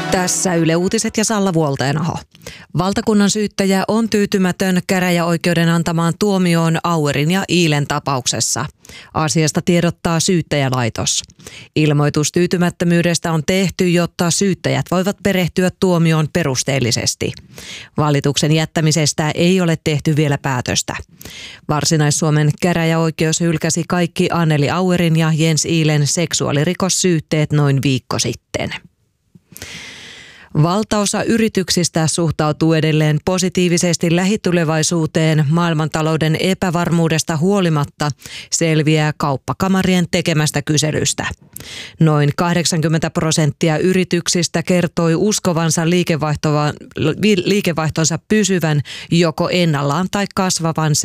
Tässä Yle Uutiset ja Salla Vuoltenaho. Valtakunnan syyttäjä on tyytymätön käräjäoikeuden antamaan tuomioon Auerin ja Iilen tapauksessa. Asiasta tiedottaa syyttäjälaitos. Ilmoitus tyytymättömyydestä on tehty, jotta syyttäjät voivat perehtyä tuomioon perusteellisesti. Valituksen jättämisestä ei ole tehty vielä päätöstä. Varsinais-Suomen käräjäoikeus hylkäsi kaikki Anneli Auerin ja Jens Iilen seksuaalirikossyytteet noin viikko sitten. Valtaosa yrityksistä suhtautuu edelleen positiivisesti lähitulevaisuuteen maailmantalouden epävarmuudesta huolimatta, selviää kauppakamarien tekemästä kyselystä. Noin 80% yrityksistä kertoi uskovansa liikevaihtonsa pysyvän joko ennallaan tai kasvavan